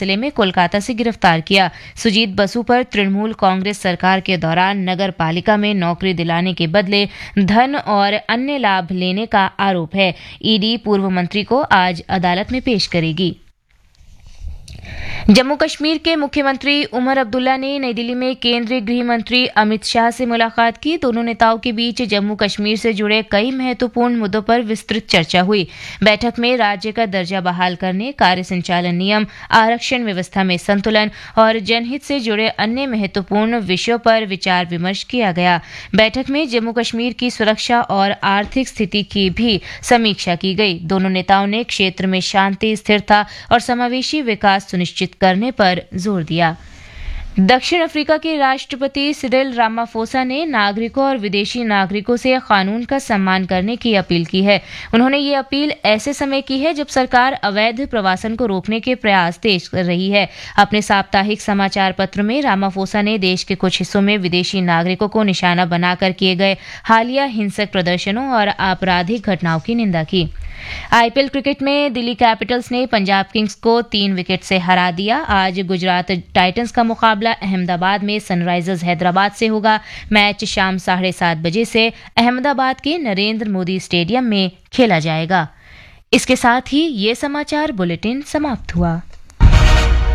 सिलसिले में कोलकाता से गिरफ्तार किया। सुजीत बसु पर तृणमूल कांग्रेस सरकार के दौरान नगर पालिका में नौकरी दिलाने के बदले धन और अन्य लाभ लेने का आरोप है। ईडी पूर्व मंत्री को आज अदालत में पेश करेगी। जम्मू कश्मीर के मुख्यमंत्री उमर अब्दुल्ला ने नई दिल्ली में केंद्रीय गृह मंत्री अमित शाह से मुलाकात की। दोनों नेताओं के बीच जम्मू कश्मीर से जुड़े कई महत्वपूर्ण मुद्दों पर विस्तृत चर्चा हुई। बैठक में राज्य का दर्जा बहाल करने, कार्य संचालन नियम, आरक्षण व्यवस्था में संतुलन और जनहित से जुड़े अन्य महत्वपूर्ण विषयों पर विचार विमर्श किया गया। बैठक में जम्मू कश्मीर की सुरक्षा और आर्थिक स्थिति की भी समीक्षा की गई। दोनों नेताओं ने क्षेत्र में शांति, स्थिरता और समावेशी विकास सुनिश्चित करने पर जोर दिया। दक्षिण अफ्रीका के राष्ट्रपति सिरिल रामाफोसा ने नागरिकों और विदेशी नागरिकों से कानून का सम्मान करने की अपील की है। उन्होंने ये अपील ऐसे समय की है जब सरकार अवैध प्रवासन को रोकने के प्रयास तेज कर रही है। अपने साप्ताहिक समाचार पत्र में रामाफोसा ने देश के कुछ हिस्सों में विदेशी नागरिकों को निशाना बनाकर किए गए हालिया हिंसक प्रदर्शनों और आपराधिक घटनाओं की निंदा की। आईपीएल क्रिकेट में दिल्ली कैपिटल्स ने पंजाब किंग्स को 3 विकेट से हरा दिया। आज गुजरात टाइटंस का मुकाबला अहमदाबाद में सनराइजर्स हैदराबाद से होगा। मैच शाम 7:30 बजे से अहमदाबाद के नरेंद्र मोदी स्टेडियम में खेला जाएगा। इसके साथ ही ये समाचार बुलेटिन समाप्त हुआ।